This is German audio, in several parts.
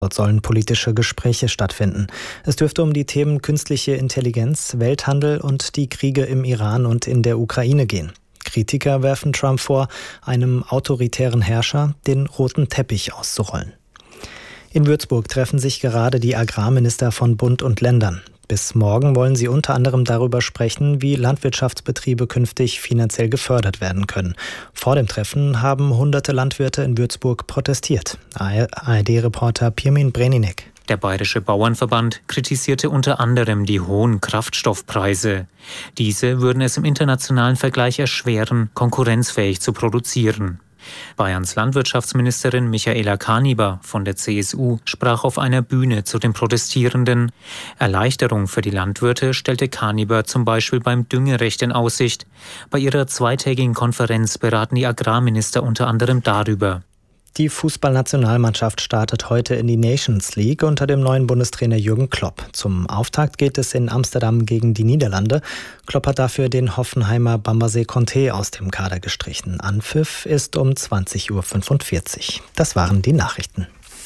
Dort sollen politische Gespräche stattfinden. Es dürfte um die Themen künstliche Intelligenz, Welthandel und die Kriege im Iran und in der Ukraine gehen. Kritiker werfen Trump vor, einem autoritären Herrscher den roten Teppich auszurollen. In Würzburg treffen sich gerade die Agrarminister von Bund und Ländern. Bis morgen wollen sie unter anderem darüber sprechen, wie Landwirtschaftsbetriebe künftig finanziell gefördert werden können. Vor dem Treffen haben hunderte Landwirte in Würzburg protestiert. ARD-Reporter Pirmin Breninek. Der Bayerische Bauernverband kritisierte unter anderem die hohen Kraftstoffpreise. Diese würden es im internationalen Vergleich erschweren, konkurrenzfähig zu produzieren. Bayerns Landwirtschaftsministerin Michaela Kaniber von der CSU sprach auf einer Bühne zu den Protestierenden. Erleichterung für die Landwirte stellte Kaniber zum Beispiel beim Düngerecht in Aussicht. Bei ihrer zweitägigen Konferenz beraten die Agrarminister unter anderem darüber. Die Fußballnationalmannschaft startet heute in die Nations League unter dem neuen Bundestrainer Jürgen Klopp. Zum Auftakt geht es in Amsterdam gegen die Niederlande. Klopp hat dafür den Hoffenheimer Bambaze Conté aus dem Kader gestrichen. Anpfiff ist um 20:45 Uhr. Das waren die Nachrichten.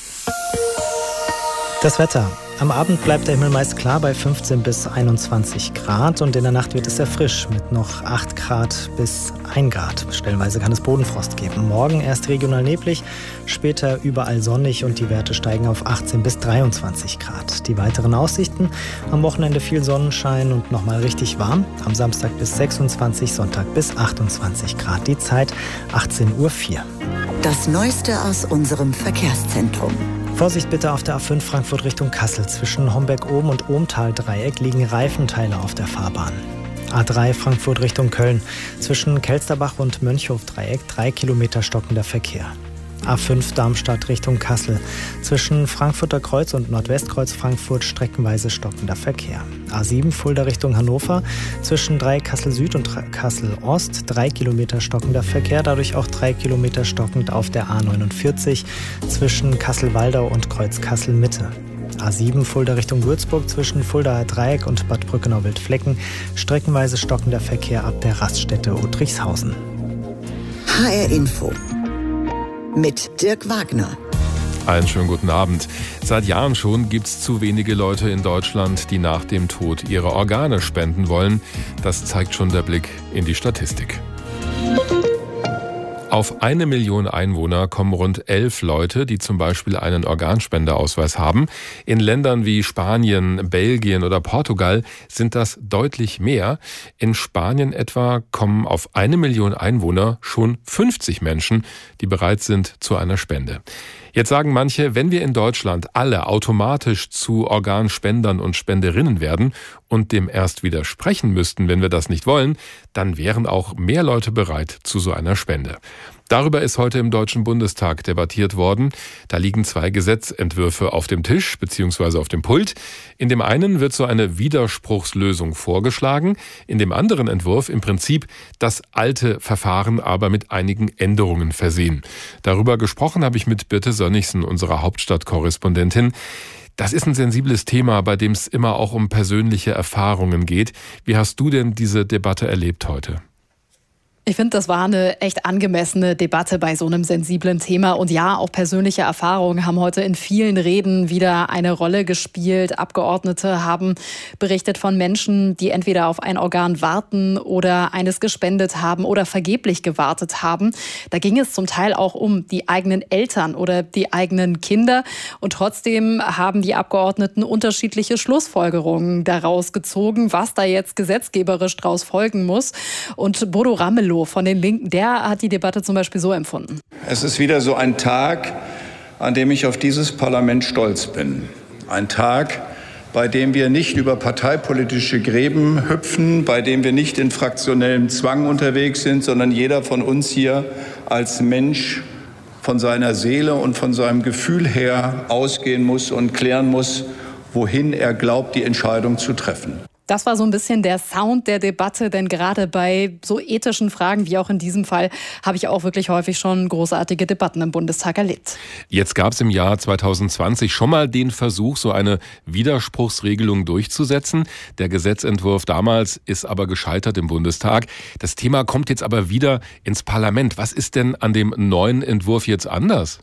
Das Wetter. Am Abend bleibt der Himmel meist klar bei 15 bis 21 Grad und in der Nacht wird es sehr frisch mit noch 8 Grad bis 1 Grad. Stellenweise kann es Bodenfrost geben. Morgen erst regional neblig, später überall sonnig und die Werte steigen auf 18 bis 23 Grad. Die weiteren Aussichten: am Wochenende viel Sonnenschein und nochmal richtig warm. Am Samstag bis 26, Sonntag bis 28 Grad. Die Zeit 18:04 Uhr. Das Neueste aus unserem Verkehrszentrum. Vorsicht bitte auf der A5 Frankfurt Richtung Kassel. Zwischen Homberg-Oben und Ohmtal-Dreieck liegen Reifenteile auf der Fahrbahn. A3 Frankfurt Richtung Köln. Zwischen Kelsterbach und Mönchhof-Dreieck 3 Kilometer stockender Verkehr. A5 Darmstadt Richtung Kassel. Zwischen Frankfurter Kreuz und Nordwestkreuz Frankfurt streckenweise stockender Verkehr. A7 Fulda Richtung Hannover. Zwischen Kassel Süd und Kassel Ost 3 Kilometer stockender Verkehr. Dadurch auch 3 Kilometer stockend auf der A49 zwischen Kassel-Waldau und Kreuz Kassel Mitte. A7 Fulda Richtung Würzburg zwischen Fuldaer Dreieck und Bad Brückenau-Wildflecken streckenweise stockender Verkehr ab der Raststätte Uttrichshausen. HR Info mit Dirk Wagner. Einen schönen guten Abend. Seit Jahren schon gibt es zu wenige Leute in Deutschland, die nach dem Tod ihre Organe spenden wollen. Das zeigt schon der Blick in die Statistik. Auf 1 Million Einwohner kommen rund 11 Leute, die zum Beispiel einen Organspendeausweis haben. In Ländern wie Spanien, Belgien oder Portugal sind das deutlich mehr. In Spanien etwa kommen auf 1 Million Einwohner schon 50 Menschen, die bereit sind zu einer Spende. Jetzt sagen manche, wenn wir in Deutschland alle automatisch zu Organspendern und Spenderinnen werden und dem erst widersprechen müssten, wenn wir das nicht wollen, dann wären auch mehr Leute bereit zu so einer Spende. Darüber ist heute im Deutschen Bundestag debattiert worden. Da liegen 2 Gesetzentwürfe auf dem Tisch bzw. auf dem Pult. In dem einen wird so eine Widerspruchslösung vorgeschlagen, in dem anderen Entwurf im Prinzip das alte Verfahren aber mit einigen Änderungen versehen. Darüber gesprochen habe ich mit Birte Sönnigsen, unserer Hauptstadtkorrespondentin. Das ist ein sensibles Thema, bei dem es immer auch um persönliche Erfahrungen geht. Wie hast du denn diese Debatte erlebt heute? Ich finde, das war eine echt angemessene Debatte bei so einem sensiblen Thema. Und ja, auch persönliche Erfahrungen haben heute in vielen Reden wieder eine Rolle gespielt. Abgeordnete haben berichtet von Menschen, die entweder auf ein Organ warten oder eines gespendet haben oder vergeblich gewartet haben. Da ging es zum Teil auch um die eigenen Eltern oder die eigenen Kinder. Und trotzdem haben die Abgeordneten unterschiedliche Schlussfolgerungen daraus gezogen, was da jetzt gesetzgeberisch draus folgen muss. Und Bodo Ramelow von den Linken, der hat die Debatte zum Beispiel so empfunden. Es ist wieder so ein Tag, an dem ich auf dieses Parlament stolz bin. Ein Tag, bei dem wir nicht über parteipolitische Gräben hüpfen, bei dem wir nicht in fraktionellem Zwang unterwegs sind, sondern jeder von uns hier als Mensch von seiner Seele und von seinem Gefühl her ausgehen muss und klären muss, wohin er glaubt, die Entscheidung zu treffen. Das war so ein bisschen der Sound der Debatte, denn gerade bei so ethischen Fragen wie auch in diesem Fall habe ich auch wirklich häufig schon großartige Debatten im Bundestag erlebt. Jetzt gab es im Jahr 2020 schon mal den Versuch, so eine Widerspruchsregelung durchzusetzen. Der Gesetzentwurf damals ist aber gescheitert im Bundestag. Das Thema kommt jetzt aber wieder ins Parlament. Was ist denn an dem neuen Entwurf jetzt anders?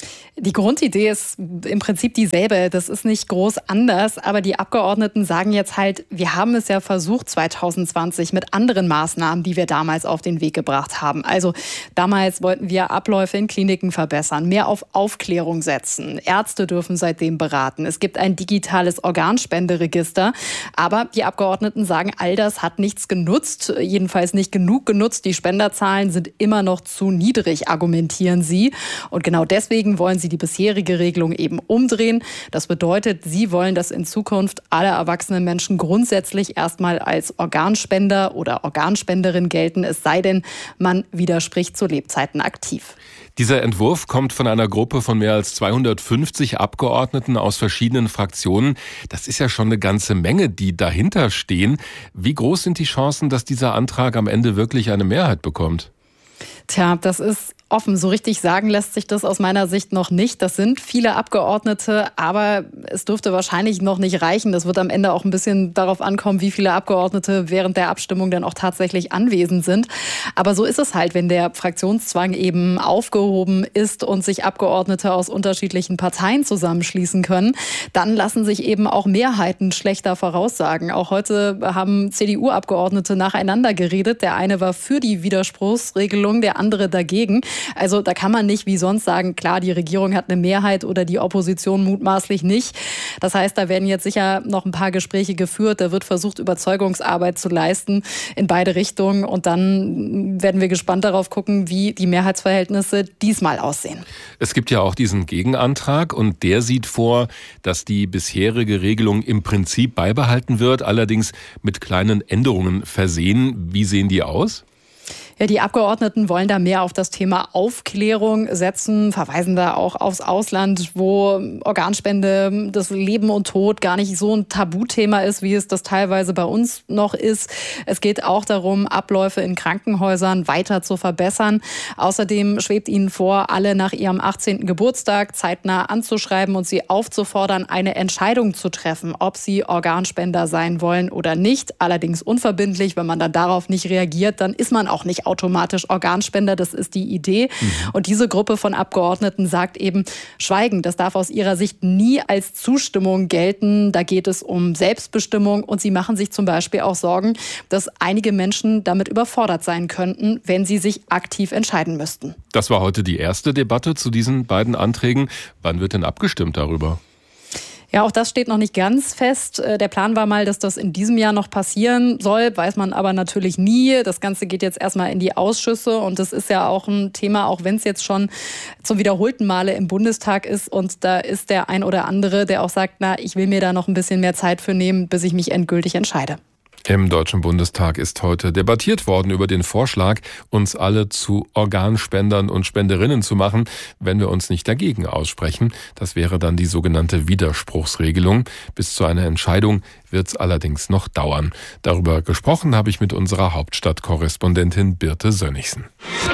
Die Grundidee ist im Prinzip dieselbe. Das ist nicht groß anders. Aber die Abgeordneten sagen jetzt halt, wir haben es ja versucht 2020 mit anderen Maßnahmen, die wir damals auf den Weg gebracht haben. Also damals wollten wir Abläufe in Kliniken verbessern, mehr auf Aufklärung setzen. Ärzte dürfen seitdem beraten. Es gibt ein digitales Organspenderegister. Aber die Abgeordneten sagen, all das hat nichts genutzt, jedenfalls nicht genug genutzt. Die Spenderzahlen sind immer noch zu niedrig, argumentieren sie. Und genau deswegen wollen sie die bisherige Regelung eben umdrehen. Das bedeutet, sie wollen, dass in Zukunft alle erwachsenen Menschen grundsätzlich erstmal als Organspender oder Organspenderin gelten, es sei denn, man widerspricht zu Lebzeiten aktiv. Dieser Entwurf kommt von einer Gruppe von mehr als 250 Abgeordneten aus verschiedenen Fraktionen. Das ist ja schon eine ganze Menge, die dahinter stehen. Wie groß sind die Chancen, dass dieser Antrag am Ende wirklich eine Mehrheit bekommt? Tja, das ist offen. So richtig sagen lässt sich das aus meiner Sicht noch nicht. Das sind viele Abgeordnete, aber es dürfte wahrscheinlich noch nicht reichen. Das wird am Ende auch ein bisschen darauf ankommen, wie viele Abgeordnete während der Abstimmung dann auch tatsächlich anwesend sind. Aber so ist es halt, wenn der Fraktionszwang eben aufgehoben ist und sich Abgeordnete aus unterschiedlichen Parteien zusammenschließen können, dann lassen sich eben auch Mehrheiten schlechter voraussagen. Auch heute haben CDU-Abgeordnete nacheinander geredet. Der eine war für die Widerspruchsregelung, der andere dagegen. Also da kann man nicht wie sonst sagen, klar, die Regierung hat eine Mehrheit oder die Opposition mutmaßlich nicht. Das heißt, da werden jetzt sicher noch ein paar Gespräche geführt. Da wird versucht, Überzeugungsarbeit zu leisten in beide Richtungen. Und dann werden wir gespannt darauf gucken, wie die Mehrheitsverhältnisse diesmal aussehen. Es gibt ja auch diesen Gegenantrag und der sieht vor, dass die bisherige Regelung im Prinzip beibehalten wird, allerdings mit kleinen Änderungen versehen. Wie sehen die aus? Ja, die Abgeordneten wollen da mehr auf das Thema Aufklärung setzen, verweisen da auch aufs Ausland, wo Organspende, das Leben und Tod gar nicht so ein Tabuthema ist, wie es das teilweise bei uns noch ist. Es geht auch darum, Abläufe in Krankenhäusern weiter zu verbessern. Außerdem schwebt ihnen vor, alle nach ihrem 18. Geburtstag zeitnah anzuschreiben und sie aufzufordern, eine Entscheidung zu treffen, ob sie Organspender sein wollen oder nicht. Allerdings unverbindlich. Wenn man dann darauf nicht reagiert, dann ist man auch nicht automatisch Organspender. Das ist die Idee. Und diese Gruppe von Abgeordneten sagt eben, Schweigen, das darf aus ihrer Sicht nie als Zustimmung gelten. Da geht es um Selbstbestimmung und sie machen sich zum Beispiel auch Sorgen, dass einige Menschen damit überfordert sein könnten, wenn sie sich aktiv entscheiden müssten. Das war heute die erste Debatte zu diesen beiden Anträgen. Wann wird denn abgestimmt darüber? Ja, auch das steht noch nicht ganz fest. Der Plan war mal, dass das in diesem Jahr noch passieren soll, weiß man aber natürlich nie. Das Ganze geht jetzt erstmal in die Ausschüsse und das ist ja auch ein Thema, auch wenn es jetzt schon zum wiederholten Male im Bundestag ist und da ist der ein oder andere, der auch sagt, na, ich will mir da noch ein bisschen mehr Zeit für nehmen, bis ich mich endgültig entscheide. Im Deutschen Bundestag ist heute debattiert worden über den Vorschlag, uns alle zu Organspendern und Spenderinnen zu machen, wenn wir uns nicht dagegen aussprechen. Das wäre dann die sogenannte Widerspruchsregelung. Bis zu einer Entscheidung wird es allerdings noch dauern. Darüber gesprochen habe ich mit unserer Hauptstadtkorrespondentin Birte Sönnigsen.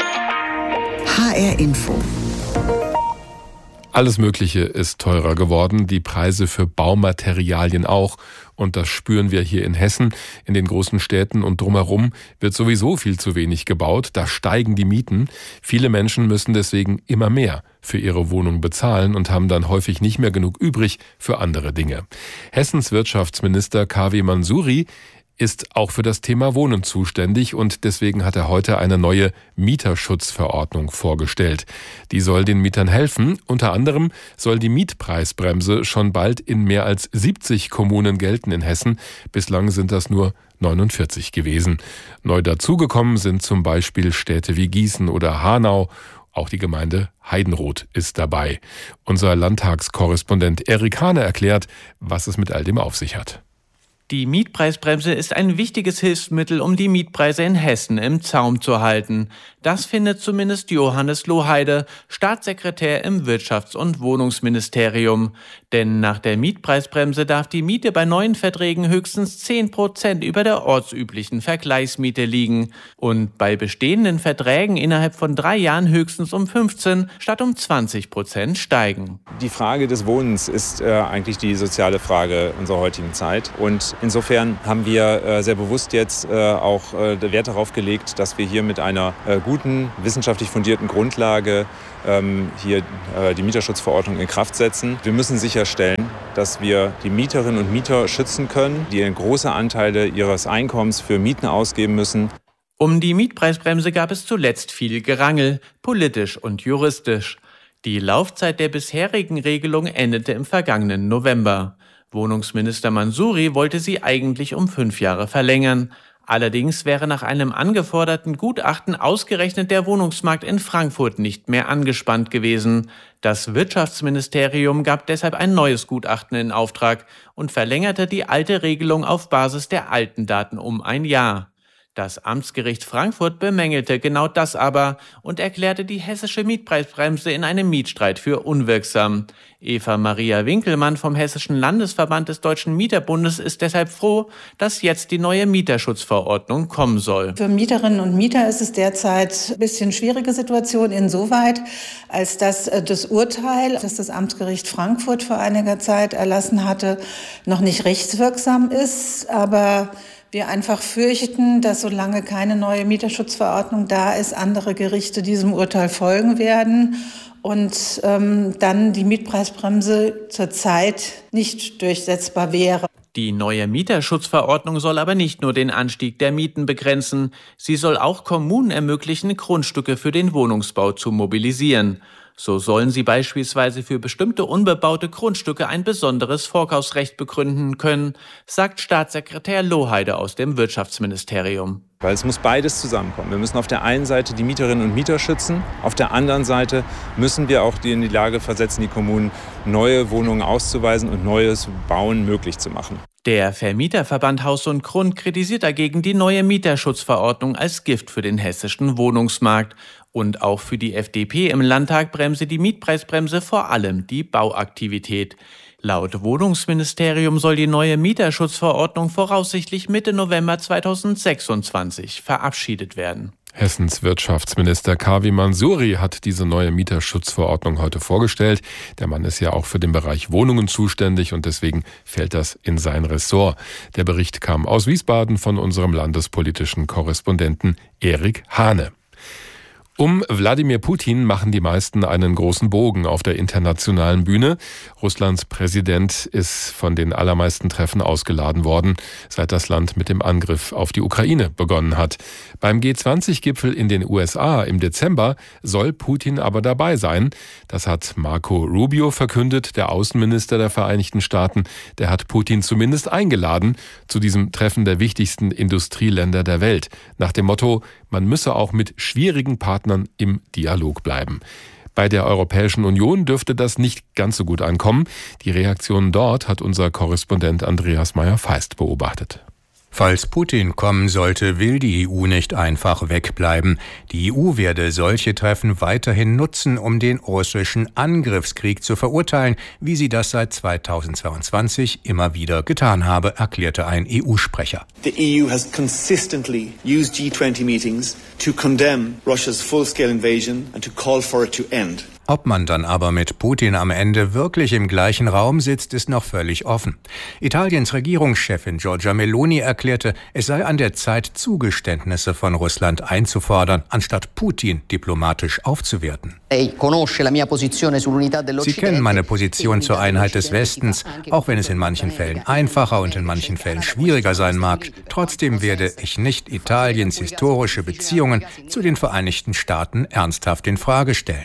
HR Info. Alles Mögliche ist teurer geworden, die Preise für Baumaterialien auch. Und das spüren wir hier in Hessen. In den großen Städten und drumherum wird sowieso viel zu wenig gebaut. Da steigen die Mieten. Viele Menschen müssen deswegen immer mehr für ihre Wohnung bezahlen und haben dann häufig nicht mehr genug übrig für andere Dinge. Hessens Wirtschaftsminister Kavi Mansuri ist auch für das Thema Wohnen zuständig und deswegen hat er heute eine neue Mieterschutzverordnung vorgestellt. Die soll den Mietern helfen. Unter anderem soll die Mietpreisbremse schon bald in mehr als 70 Kommunen gelten in Hessen. Bislang sind das nur 49 gewesen. Neu dazugekommen sind zum Beispiel Städte wie Gießen oder Hanau. Auch die Gemeinde Heidenroth ist dabei. Unser Landtagskorrespondent Erik Hane erklärt, was es mit all dem auf sich hat. Die Mietpreisbremse ist ein wichtiges Hilfsmittel, um die Mietpreise in Hessen im Zaum zu halten. Das findet zumindest Johannes Lohheide, Staatssekretär im Wirtschafts- und Wohnungsministerium. Denn nach der Mietpreisbremse darf die Miete bei neuen Verträgen höchstens 10% über der ortsüblichen Vergleichsmiete liegen und bei bestehenden Verträgen innerhalb von 3 Jahren höchstens um 15 statt um 20% steigen. Die Frage des Wohnens ist eigentlich die soziale Frage unserer heutigen Zeit und Insofern haben wir sehr bewusst jetzt auch Wert darauf gelegt, dass wir hier mit einer guten, wissenschaftlich fundierten Grundlage hier die Mieterschutzverordnung in Kraft setzen. Wir müssen sicherstellen, dass wir die Mieterinnen und Mieter schützen können, die große Anteile ihres Einkommens für Mieten ausgeben müssen. Um die Mietpreisbremse gab es zuletzt viel Gerangel, politisch und juristisch. Die Laufzeit der bisherigen Regelung endete im vergangenen November. Wohnungsminister Mansouri wollte sie eigentlich um 5 Jahre verlängern. Allerdings wäre nach einem angeforderten Gutachten ausgerechnet der Wohnungsmarkt in Frankfurt nicht mehr angespannt gewesen. Das Wirtschaftsministerium gab deshalb ein neues Gutachten in Auftrag und verlängerte die alte Regelung auf Basis der alten Daten um 1 Jahr. Das Amtsgericht Frankfurt bemängelte genau das aber und erklärte die hessische Mietpreisbremse in einem Mietstreit für unwirksam. Eva-Maria Winkelmann vom Hessischen Landesverband des Deutschen Mieterbundes ist deshalb froh, dass jetzt die neue Mieterschutzverordnung kommen soll. Für Mieterinnen und Mieter ist es derzeit ein bisschen schwierige Situation insoweit, als dass das Urteil, das das Amtsgericht Frankfurt vor einiger Zeit erlassen hatte, noch nicht rechtswirksam ist, aber wir einfach fürchten, dass solange keine neue Mieterschutzverordnung da ist, andere Gerichte diesem Urteil folgen werden und dann die Mietpreisbremse zurzeit nicht durchsetzbar wäre. Die neue Mieterschutzverordnung soll aber nicht nur den Anstieg der Mieten begrenzen, sie soll auch Kommunen ermöglichen, Grundstücke für den Wohnungsbau zu mobilisieren. So sollen sie beispielsweise für bestimmte unbebaute Grundstücke ein besonderes Vorkaufsrecht begründen können, sagt Staatssekretär Loheide aus dem Wirtschaftsministerium. Weil es muss beides zusammenkommen. Wir müssen auf der einen Seite die Mieterinnen und Mieter schützen, auf der anderen Seite müssen wir auch die in die Lage versetzen, die Kommunen neue Wohnungen auszuweisen und neues Bauen möglich zu machen. Der Vermieterverband Haus und Grund kritisiert dagegen die neue Mieterschutzverordnung als Gift für den hessischen Wohnungsmarkt. Und auch für die FDP im Landtag bremse die Mietpreisbremse vor allem die Bauaktivität. Laut Wohnungsministerium soll die neue Mieterschutzverordnung voraussichtlich Mitte November 2026 verabschiedet werden. Hessens Wirtschaftsminister Kavi Mansouri hat diese neue Mieterschutzverordnung heute vorgestellt. Der Mann ist ja auch für den Bereich Wohnungen zuständig und deswegen fällt das in sein Ressort. Der Bericht kam aus Wiesbaden von unserem landespolitischen Korrespondenten Erik Hane. Um Wladimir Putin machen die meisten einen großen Bogen auf der internationalen Bühne. Russlands Präsident ist von den allermeisten Treffen ausgeladen worden, seit das Land mit dem Angriff auf die Ukraine begonnen hat. Beim G20-Gipfel in den USA im Dezember soll Putin aber dabei sein. Das hat Marco Rubio verkündet, der Außenminister der Vereinigten Staaten. Der hat Putin zumindest eingeladen zu diesem Treffen der wichtigsten Industrieländer der Welt. Nach dem Motto, man müsse auch mit schwierigen Partnern im Dialog bleiben. Bei der Europäischen Union dürfte das nicht ganz so gut ankommen. Die Reaktion dort hat unser Korrespondent Andreas Meyer-Feist beobachtet. Falls Putin kommen sollte, will die EU nicht einfach wegbleiben. Die EU werde solche Treffen weiterhin nutzen, um den russischen Angriffskrieg zu verurteilen, wie sie das seit 2022 immer wieder getan habe, erklärte ein EU-Sprecher. The EU has consistently used G20 meetings to condemn Russia's full-scale invasion and to call for it to end. Ob man dann aber mit Putin am Ende wirklich im gleichen Raum sitzt, ist noch völlig offen. Italiens Regierungschefin Giorgia Meloni erklärte, es sei an der Zeit, Zugeständnisse von Russland einzufordern, anstatt Putin diplomatisch aufzuwerten. Sie kennen meine Position zur Einheit des Westens, auch wenn es in manchen Fällen einfacher und in manchen Fällen schwieriger sein mag. Trotzdem werde ich nicht Italiens historische Beziehungen zu den Vereinigten Staaten ernsthaft in Frage stellen.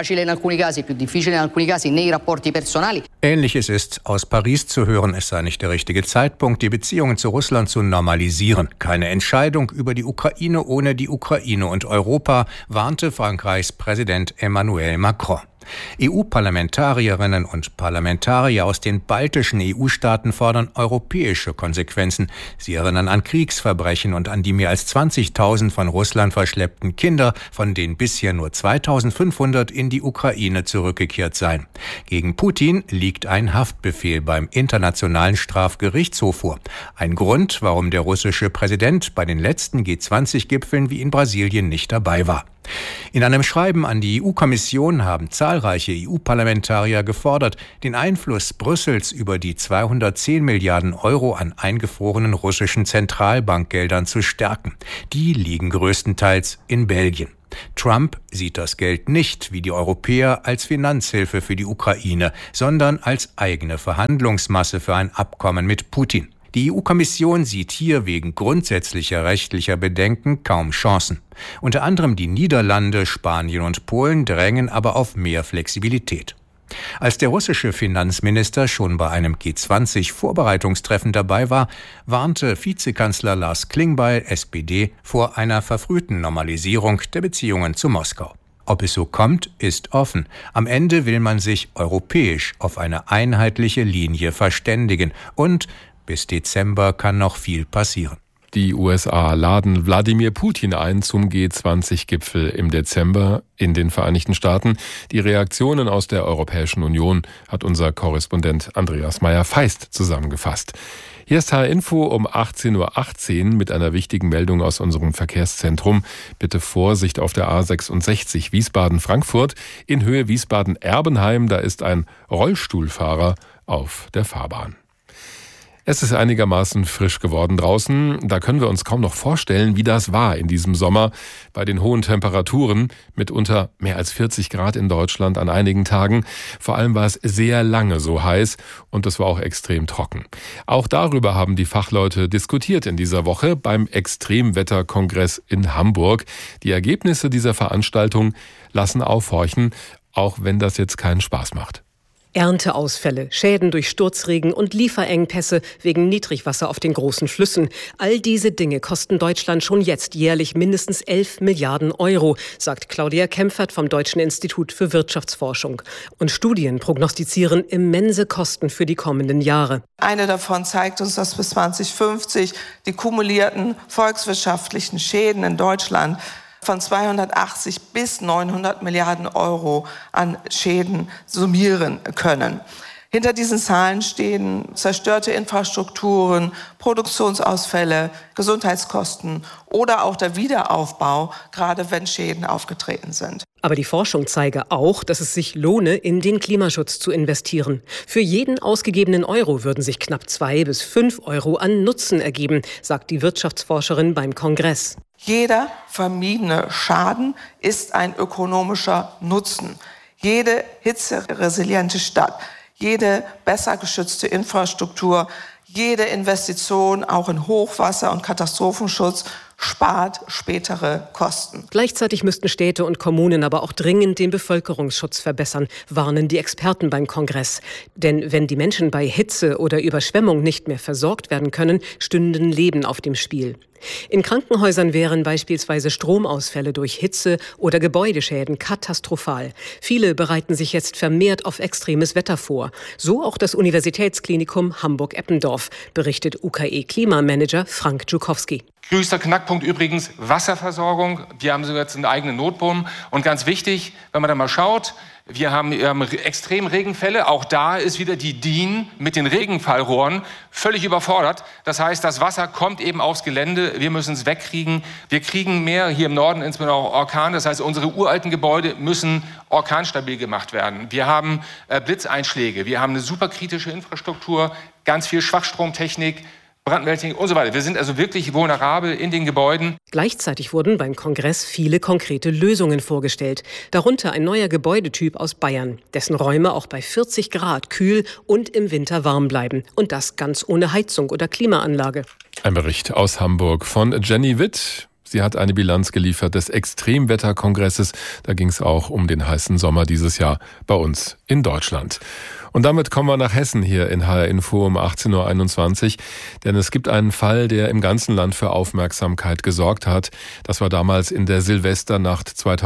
Ähnliches ist aus Paris zu hören, es sei nicht der richtige Zeitpunkt, die Beziehungen zu Russland zu normalisieren. Keine Entscheidung über die Ukraine ohne die Ukraine und Europa, warnte Frankreichs Präsident Emmanuel Macron. EU-Parlamentarierinnen und Parlamentarier aus den baltischen EU-Staaten fordern europäische Konsequenzen. Sie erinnern an Kriegsverbrechen und an die mehr als 20.000 von Russland verschleppten Kinder, von denen bisher nur 2.500 in die Ukraine zurückgekehrt seien. Gegen Putin liegt ein Haftbefehl beim Internationalen Strafgerichtshof vor. Ein Grund, warum der russische Präsident bei den letzten G20-Gipfeln wie in Brasilien nicht dabei war. In einem Schreiben an die EU-Kommission haben zahlreiche EU-Parlamentarier gefordert, den Einfluss Brüssels über die 210 Milliarden Euro an eingefrorenen russischen Zentralbankgeldern zu stärken. Die liegen größtenteils in Belgien. Trump sieht das Geld nicht, wie die Europäer, als Finanzhilfe für die Ukraine, sondern als eigene Verhandlungsmasse für ein Abkommen mit Putin. Die EU-Kommission sieht hier wegen grundsätzlicher rechtlicher Bedenken kaum Chancen. Unter anderem die Niederlande, Spanien und Polen drängen aber auf mehr Flexibilität. Als der russische Finanzminister schon bei einem G20-Vorbereitungstreffen dabei war, warnte Vizekanzler Lars Klingbeil, SPD, vor einer verfrühten Normalisierung der Beziehungen zu Moskau. Ob es so kommt, ist offen. Am Ende will man sich europäisch auf eine einheitliche Linie verständigen und bis Dezember kann noch viel passieren. Die USA laden Wladimir Putin ein zum G20-Gipfel im Dezember in den Vereinigten Staaten. Die Reaktionen aus der Europäischen Union hat unser Korrespondent Andreas Meyer-Feist zusammengefasst. Hier ist HR Info um 18:18 Uhr mit einer wichtigen Meldung aus unserem Verkehrszentrum. Bitte Vorsicht auf der A66 Wiesbaden-Frankfurt in Höhe Wiesbaden-Erbenheim. Da ist ein Rollstuhlfahrer auf der Fahrbahn. Es ist einigermaßen frisch geworden draußen. Da können wir uns kaum noch vorstellen, wie das war in diesem Sommer bei den hohen Temperaturen. Mitunter mehr als 40 Grad in Deutschland an einigen Tagen. Vor allem war es sehr lange so heiß und es war auch extrem trocken. Auch darüber haben die Fachleute diskutiert in dieser Woche beim Extremwetterkongress in Hamburg. Die Ergebnisse dieser Veranstaltung lassen aufhorchen, auch wenn das jetzt keinen Spaß macht. Ernteausfälle, Schäden durch Sturzregen und Lieferengpässe wegen Niedrigwasser auf den großen Flüssen. All diese Dinge kosten Deutschland schon jetzt jährlich mindestens 11 Milliarden Euro, sagt Claudia Kempfert vom Deutschen Institut für Wirtschaftsforschung. Und Studien prognostizieren immense Kosten für die kommenden Jahre. Eine davon zeigt uns, dass bis 2050 die kumulierten volkswirtschaftlichen Schäden in Deutschland von 280 bis 900 Milliarden Euro an Schäden summieren können. Hinter diesen Zahlen stehen zerstörte Infrastrukturen, Produktionsausfälle, Gesundheitskosten oder auch der Wiederaufbau, gerade wenn Schäden aufgetreten sind. Aber die Forschung zeige auch, dass es sich lohne, in den Klimaschutz zu investieren. Für jeden ausgegebenen Euro würden sich knapp 2 bis 5 Euro an Nutzen ergeben, sagt die Wirtschaftsforscherin beim Kongress. Jeder vermiedene Schaden ist ein ökonomischer Nutzen. Jede hitzeresiliente Stadt, jede besser geschützte Infrastruktur, jede Investition auch in Hochwasser- und Katastrophenschutz spart spätere Kosten. Gleichzeitig müssten Städte und Kommunen aber auch dringend den Bevölkerungsschutz verbessern, warnen die Experten beim Kongress. Denn wenn die Menschen bei Hitze oder Überschwemmung nicht mehr versorgt werden können, stünden Leben auf dem Spiel. In Krankenhäusern wären beispielsweise Stromausfälle durch Hitze oder Gebäudeschäden katastrophal. Viele bereiten sich jetzt vermehrt auf extremes Wetter vor. So auch das Universitätsklinikum Hamburg-Eppendorf, berichtet UKE-Klimamanager Frank Dżukowski. Größter Knackpunkt übrigens Wasserversorgung. Wir haben sogar jetzt einen eigenen Notboom. Und ganz wichtig, wenn man da mal schaut, wir haben Extremregenfälle. Auch da ist wieder die DIN mit den Regenfallrohren völlig überfordert. Das heißt, das Wasser kommt eben aufs Gelände. Wir müssen es wegkriegen. Wir kriegen mehr hier im Norden, insbesondere auch Orkan. Das heißt, unsere uralten Gebäude müssen orkanstabil gemacht werden. Wir haben Blitzeinschläge. Wir haben eine superkritische Infrastruktur, ganz viel Schwachstromtechnik, Brandmeldetechnik und so weiter. Wir sind also wirklich vulnerabel in den Gebäuden. Gleichzeitig wurden beim Kongress viele konkrete Lösungen vorgestellt. Darunter ein neuer Gebäudetyp aus Bayern, dessen Räume auch bei 40 Grad kühl und im Winter warm bleiben. Und das ganz ohne Heizung oder Klimaanlage. Ein Bericht aus Hamburg von Jenny Witt. Sie hat eine Bilanz geliefert des Extremwetterkongresses. Da ging es auch um den heißen Sommer dieses Jahr bei uns in Deutschland. Und damit kommen wir nach Hessen hier in HR Info um 18:21 Uhr. Denn es gibt einen Fall, der im ganzen Land für Aufmerksamkeit gesorgt hat. Das war damals in der Silvesternacht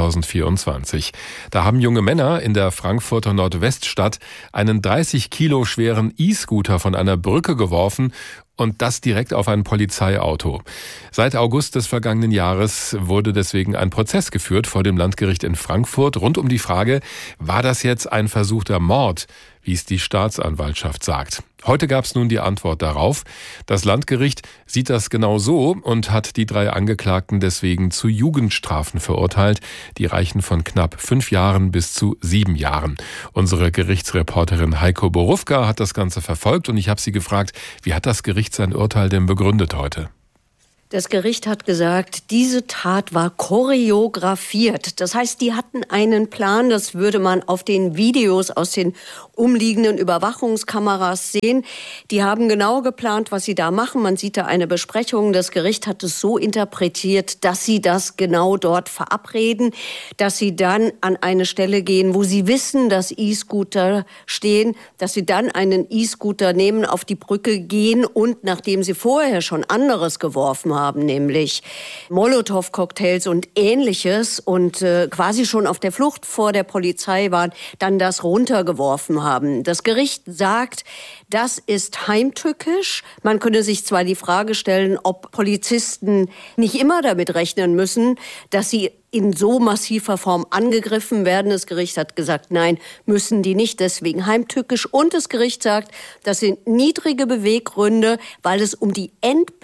2024. Da haben junge Männer in der Frankfurter Nordweststadt einen 30 Kilo schweren E-Scooter von einer Brücke geworfen. Und das direkt auf ein Polizeiauto. Seit August des vergangenen Jahres wurde deswegen ein Prozess geführt vor dem Landgericht in Frankfurt rund um die Frage, war das jetzt ein versuchter Mord, wie es die Staatsanwaltschaft sagt. Heute gab es nun die Antwort darauf. Das Landgericht sieht das genau so und hat die 3 Angeklagten deswegen zu Jugendstrafen verurteilt. Die reichen von knapp 5 Jahren bis zu 7 Jahren. Unsere Gerichtsreporterin Heiko Borufka hat das Ganze verfolgt und ich habe sie gefragt, wie hat das Gericht sein Urteil denn begründet heute? Das Gericht hat gesagt, diese Tat war choreografiert. Das heißt, die hatten einen Plan, das würde man auf den Videos aus den umliegenden Überwachungskameras sehen. Die haben genau geplant, was sie da machen. Man sieht da eine Besprechung. Das Gericht hat es so interpretiert, dass sie das genau dort verabreden, dass sie dann an eine Stelle gehen, wo sie wissen, dass E-Scooter stehen, dass sie dann einen E-Scooter nehmen, auf die Brücke gehen und nachdem sie vorher schon anderes geworfen haben, nämlich Molotow-Cocktails und Ähnliches und quasi schon auf der Flucht vor der Polizei waren, dann das runtergeworfen haben. Das Gericht sagt, das ist heimtückisch. Man könne sich zwar die Frage stellen, ob Polizisten nicht immer damit rechnen müssen, dass sie in so massiver Form angegriffen werden. Das Gericht hat gesagt, nein, müssen die nicht, deswegen heimtückisch. Und das Gericht sagt, das sind niedrige Beweggründe, weil es um die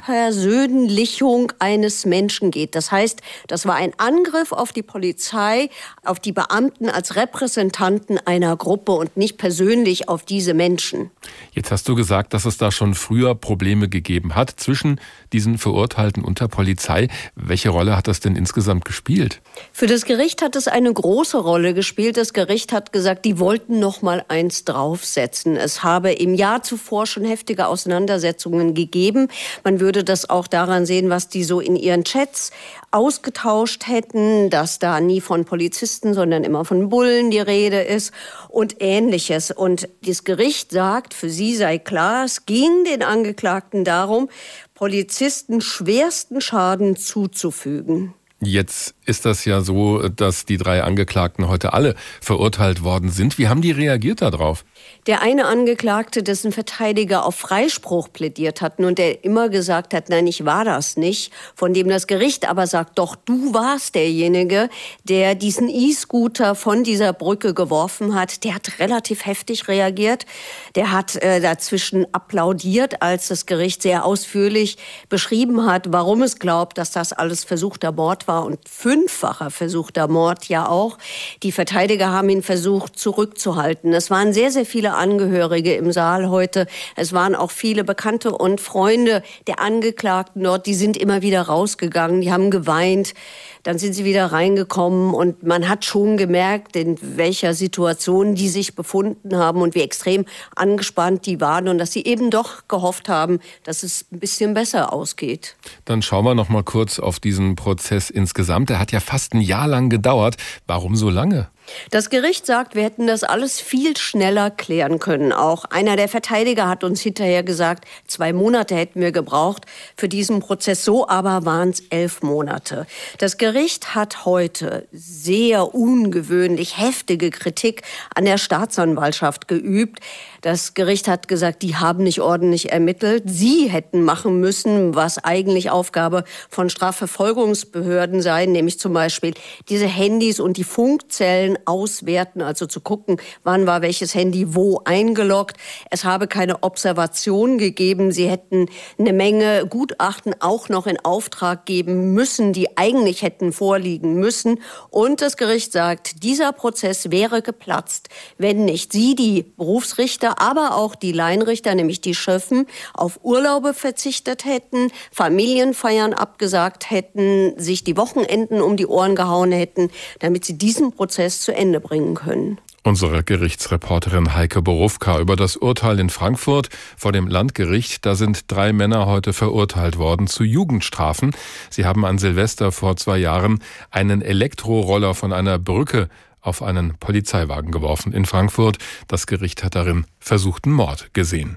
Entpersönlichung eines Menschen geht. Das heißt, das war ein Angriff auf die Polizei, auf die Beamten als Repräsentanten einer Gruppe und nicht persönlich auf diese Menschen. Jetzt hast du gesagt, dass es da schon früher Probleme gegeben hat zwischen diesen Verurteilten und der Polizei. Welche Rolle hat das denn insgesamt gespielt? Für das Gericht hat es eine große Rolle gespielt. Das Gericht hat gesagt, die wollten noch mal eins draufsetzen. Es habe im Jahr zuvor schon heftige Auseinandersetzungen gegeben. Man würde das auch daran sehen, was die so in ihren Chats ausgetauscht hätten, dass da nie von Polizisten, sondern immer von Bullen die Rede ist und Ähnliches. Und das Gericht sagt, für sie sei klar, es ging den Angeklagten darum, Polizisten schwersten Schaden zuzufügen. Jetzt ist das ja so, dass die 3 Angeklagten heute alle verurteilt worden sind. Wie haben die reagiert darauf? Der eine Angeklagte, dessen Verteidiger auf Freispruch plädiert hatten und der immer gesagt hat, nein, ich war das nicht, von dem das Gericht aber sagt, doch, du warst derjenige, der diesen E-Scooter von dieser Brücke geworfen hat, der hat relativ heftig reagiert. Der hat dazwischen applaudiert, als das Gericht sehr ausführlich beschrieben hat, warum es glaubt, dass das alles versuchter Mord war und 5-facher versuchter Mord ja auch. Die Verteidiger haben ihn versucht zurückzuhalten. Es waren sehr, sehr viele Angehörige im Saal heute. Es waren auch viele Bekannte und Freunde der Angeklagten dort. Die sind immer wieder rausgegangen, die haben geweint. Dann sind sie wieder reingekommen und man hat schon gemerkt, in welcher Situation die sich befunden haben und wie extrem angespannt die waren und dass sie eben doch gehofft haben, dass es ein bisschen besser ausgeht. Dann schauen wir noch mal kurz auf diesen Prozess insgesamt. Der hat ja fast ein Jahr lang gedauert. Warum so lange? Das Gericht sagt, wir hätten das alles viel schneller klären können. Auch einer der Verteidiger hat uns hinterher gesagt, 2 Monate hätten wir gebraucht für diesen Prozess. So aber waren es 11 Monate. Das Gericht hat heute sehr ungewöhnlich heftige Kritik an der Staatsanwaltschaft geübt. Das Gericht hat gesagt, die haben nicht ordentlich ermittelt. Sie hätten machen müssen, was eigentlich Aufgabe von Strafverfolgungsbehörden sei, nämlich zum Beispiel diese Handys und die Funkzellen auswerten, also zu gucken, wann war welches Handy wo eingeloggt. Es habe keine Observation gegeben. Sie hätten eine Menge Gutachten auch noch in Auftrag geben müssen, die eigentlich hätten vorliegen müssen. Und das Gericht sagt, dieser Prozess wäre geplatzt, wenn nicht Sie, die Berufsrichter, aber auch die Laienrichter, nämlich die Schöffen, auf Urlaube verzichtet hätten, Familienfeiern abgesagt hätten, sich die Wochenenden um die Ohren gehauen hätten, damit sie diesen Prozess zu Ende bringen können. Unsere Gerichtsreporterin Heike Borufka über das Urteil in Frankfurt vor dem Landgericht. Da sind 3 Männer heute verurteilt worden zu Jugendstrafen. Sie haben an Silvester vor 2 Jahren einen Elektroroller von einer Brücke auf einen Polizeiwagen geworfen in Frankfurt. Das Gericht hat darin versuchten Mord gesehen.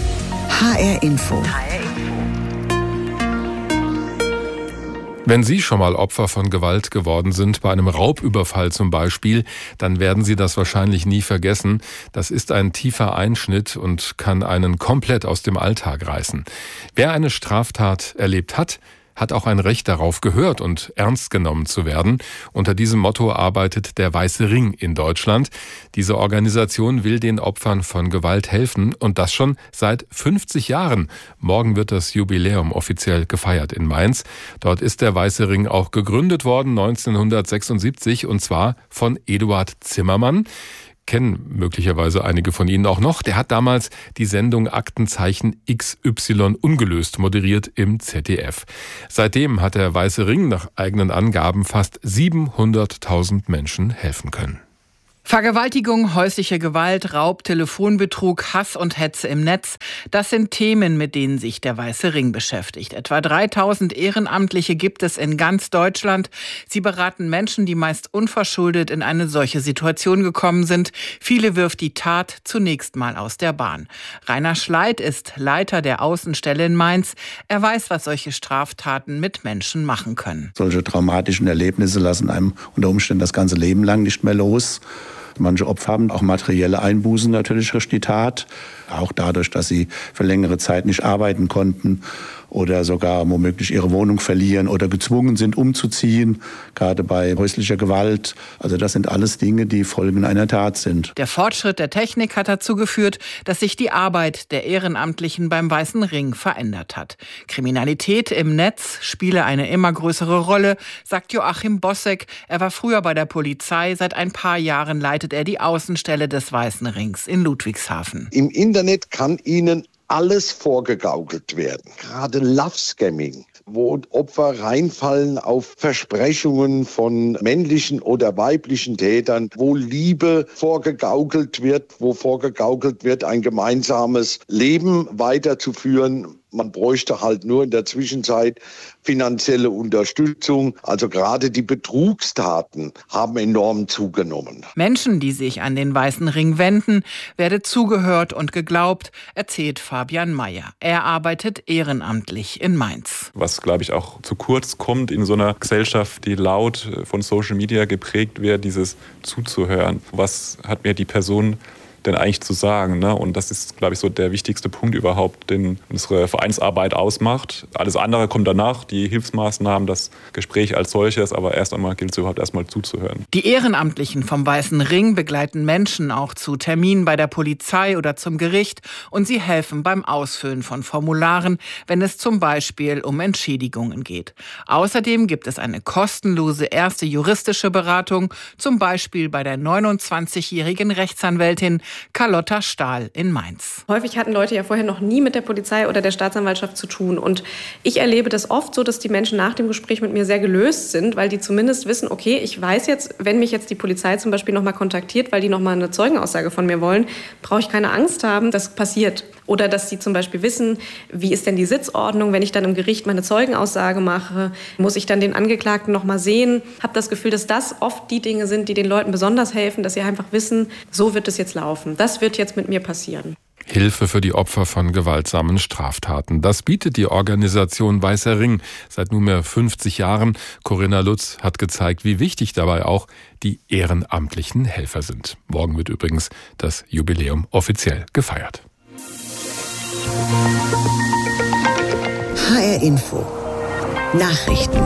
HR Info. Wenn Sie schon mal Opfer von Gewalt geworden sind, bei einem Raubüberfall zum Beispiel, dann werden Sie das wahrscheinlich nie vergessen. Das ist ein tiefer Einschnitt und kann einen komplett aus dem Alltag reißen. Wer eine Straftat erlebt hat, hat auch ein Recht darauf, gehört und ernst genommen zu werden. Unter diesem Motto arbeitet der Weiße Ring in Deutschland. Diese Organisation will den Opfern von Gewalt helfen und das schon seit 50 Jahren. Morgen wird das Jubiläum offiziell gefeiert in Mainz. Dort ist der Weiße Ring auch gegründet worden, 1976, und zwar von Eduard Zimmermann. Kennen möglicherweise einige von Ihnen auch noch. Der hat damals die Sendung Aktenzeichen XY ungelöst moderiert im ZDF. Seitdem hat der Weiße Ring nach eigenen Angaben fast 700.000 Menschen helfen können. Vergewaltigung, häusliche Gewalt, Raub, Telefonbetrug, Hass und Hetze im Netz. Das sind Themen, mit denen sich der Weiße Ring beschäftigt. Etwa 3000 Ehrenamtliche gibt es in ganz Deutschland. Sie beraten Menschen, die meist unverschuldet in eine solche Situation gekommen sind. Viele wirft die Tat zunächst mal aus der Bahn. Rainer Schleit ist Leiter der Außenstelle in Mainz. Er weiß, was solche Straftaten mit Menschen machen können. Solche traumatischen Erlebnisse lassen einem unter Umständen das ganze Leben lang nicht mehr los. Manche Opfer haben auch materielle Einbußen natürlich durch die Tat, auch dadurch, dass sie für längere Zeit nicht arbeiten konnten oder sogar womöglich ihre Wohnung verlieren oder gezwungen sind, umzuziehen, gerade bei häuslicher Gewalt. Also das sind alles Dinge, die Folgen einer Tat sind. Der Fortschritt der Technik hat dazu geführt, dass sich die Arbeit der Ehrenamtlichen beim Weißen Ring verändert hat. Kriminalität im Netz spiele eine immer größere Rolle, sagt Joachim Bossek. Er war früher bei der Polizei. Seit ein paar Jahren leitet er die Außenstelle des Weißen Rings in Ludwigshafen. Im Internet kann Ihnen alles vorgegaukelt werden. Gerade Love-Scamming, wo Opfer reinfallen auf Versprechungen von männlichen oder weiblichen Tätern, wo Liebe vorgegaukelt wird, ein gemeinsames Leben weiterzuführen. Man bräuchte halt nur in der Zwischenzeit finanzielle Unterstützung. Also gerade die Betrugstaten haben enorm zugenommen. Menschen, die sich an den Weißen Ring wenden, werde zugehört und geglaubt, erzählt Fabian Mayer. Er arbeitet ehrenamtlich in Mainz. Was, glaube ich, auch zu kurz kommt in so einer Gesellschaft, die laut von Social Media geprägt wird, dieses zuzuhören. Was hat mir die Person denn eigentlich zu sagen? Ne? Und das ist, glaube ich, so der wichtigste Punkt überhaupt, den unsere Vereinsarbeit ausmacht. Alles andere kommt danach, die Hilfsmaßnahmen, das Gespräch als solches, aber erst einmal gilt es überhaupt erstmal zuzuhören. Die Ehrenamtlichen vom Weißen Ring begleiten Menschen auch zu Terminen bei der Polizei oder zum Gericht und sie helfen beim Ausfüllen von Formularen, wenn es zum Beispiel um Entschädigungen geht. Außerdem gibt es eine kostenlose erste juristische Beratung, zum Beispiel bei der 29-jährigen Rechtsanwältin Carlotta Stahl in Mainz. Häufig hatten Leute ja vorher noch nie mit der Polizei oder der Staatsanwaltschaft zu tun. Und ich erlebe das oft so, dass die Menschen nach dem Gespräch mit mir sehr gelöst sind, weil die zumindest wissen, okay, ich weiß jetzt, wenn mich jetzt die Polizei zum Beispiel nochmal kontaktiert, weil die nochmal eine Zeugenaussage von mir wollen, brauche ich keine Angst haben, das passiert. Oder dass sie zum Beispiel wissen, wie ist denn die Sitzordnung, wenn ich dann im Gericht meine Zeugenaussage mache, muss ich dann den Angeklagten noch mal sehen. Ich habe das Gefühl, dass das oft die Dinge sind, die den Leuten besonders helfen, dass sie einfach wissen, so wird es jetzt laufen. Das wird jetzt mit mir passieren. Hilfe für die Opfer von gewaltsamen Straftaten. Das bietet die Organisation Weißer Ring seit nunmehr 50 Jahren. Corinna Lutz hat gezeigt, wie wichtig dabei auch die ehrenamtlichen Helfer sind. Morgen wird übrigens das Jubiläum offiziell gefeiert. HR Info. Nachrichten.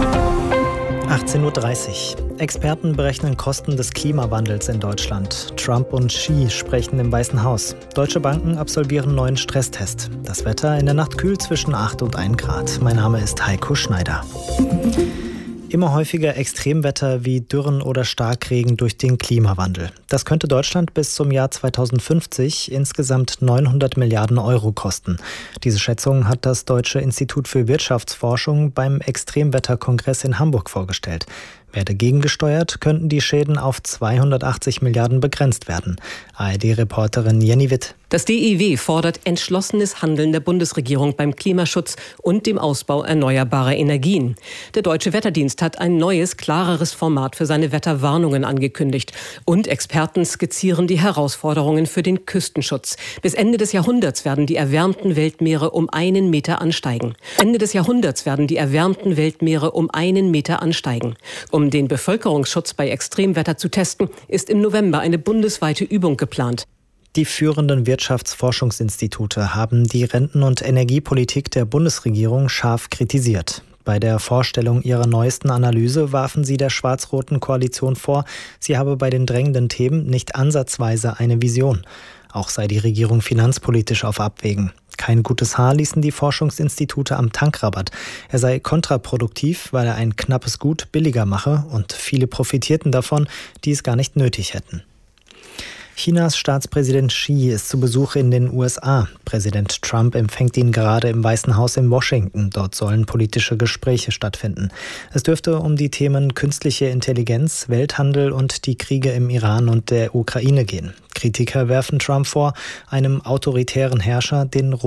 18.30 Uhr. Experten berechnen Kosten des Klimawandels in Deutschland. Trump und Xi sprechen im Weißen Haus. Deutsche Banken absolvieren neuen Stresstest. Das Wetter in der Nacht kühl zwischen 8 und 1 Grad. Mein Name ist Heiko Schneider. Immer häufiger Extremwetter wie Dürren oder Starkregen durch den Klimawandel. Das könnte Deutschland bis zum Jahr 2050 insgesamt 900 Milliarden Euro kosten. Diese Schätzung hat das Deutsche Institut für Wirtschaftsforschung beim Extremwetterkongress in Hamburg vorgestellt. Werde gegengesteuert, könnten die Schäden auf 280 Milliarden begrenzt werden. ARD-Reporterin Jenny Witt. Das DIW fordert entschlossenes Handeln der Bundesregierung beim Klimaschutz und dem Ausbau erneuerbarer Energien. Der Deutsche Wetterdienst hat ein neues, klareres Format für seine Wetterwarnungen angekündigt. Und Experten skizzieren die Herausforderungen für den Küstenschutz. Bis Ende des Jahrhunderts werden die erwärmten Weltmeere um 1 Meter ansteigen. Ende des Jahrhunderts werden die erwärmten Weltmeere um 1 Meter ansteigen. Um den Bevölkerungsschutz bei Extremwetter zu testen, ist im November eine bundesweite Übung geplant. Die führenden Wirtschaftsforschungsinstitute haben die Renten- und Energiepolitik der Bundesregierung scharf kritisiert. Bei der Vorstellung ihrer neuesten Analyse warfen sie der schwarz-roten Koalition vor, sie habe bei den drängenden Themen nicht ansatzweise eine Vision. Auch sei die Regierung finanzpolitisch auf Abwägen. Kein gutes Haar ließen die Forschungsinstitute am Tankrabatt. Er sei kontraproduktiv, weil er ein knappes Gut billiger mache und viele profitierten davon, die es gar nicht nötig hätten. Chinas Staatspräsident Xi ist zu Besuch in den USA. Präsident Trump empfängt ihn gerade im Weißen Haus in Washington. Dort sollen politische Gespräche stattfinden. Es dürfte um die Themen künstliche Intelligenz, Welthandel und die Kriege im Iran und der Ukraine gehen. Kritiker werfen Trump vor, einem autoritären Herrscher den